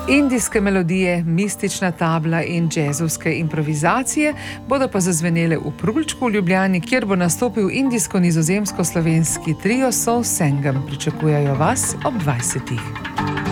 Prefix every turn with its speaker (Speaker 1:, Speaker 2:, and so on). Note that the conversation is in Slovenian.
Speaker 1: Indijske melodije, mistična tabla in džezovske improvizacije bodo pa zazvenele v Prulčku v Ljubljani, kjer bo nastopil indijsko-nizozemsko-slovenski trio Soul Sangam. Pričakujejo vas ob 20.